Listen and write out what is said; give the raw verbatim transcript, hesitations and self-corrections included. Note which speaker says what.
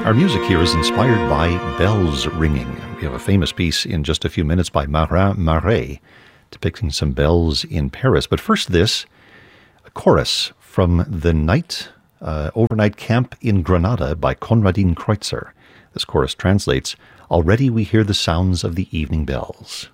Speaker 1: Our music here is inspired by bells ringing. We have a famous piece in just a few minutes by Marin Marais depicting some bells in Paris. But first this, a chorus from the night, uh, overnight camp in Granada by Konradin Kreutzer. This chorus translates, "Already we hear the sounds of the evening bells."